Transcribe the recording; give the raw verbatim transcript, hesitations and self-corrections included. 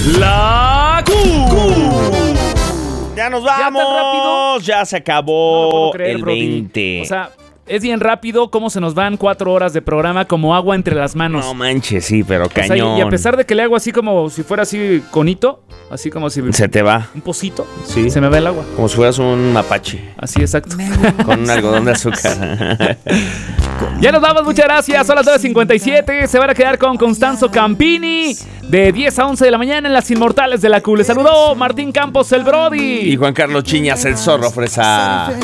La Q. Ya nos vamos. ¿Ya tan rápido? Ya se No lo acabó puedo creer, el Brody. veinte. O sea, es bien rápido cómo se nos van cuatro horas de programa como agua entre las manos. No manches, sí, pero O sea, cañón. y, y a pesar de que le hago así como si fuera así conito, así como si Se te va. un pocito, Sí. se me va el agua. Como si fueras un mapache Así, exacto. con un algodón de azúcar. Ya nos vamos, muchas gracias. Son las nueve cincuenta y siete. Se van a quedar con Constanzo Campini de diez a once de la mañana en Las Inmortales de la Q. Les saludó Martín Campos, el Brody. Y Juan Carlos Chiñas, el zorro fresa.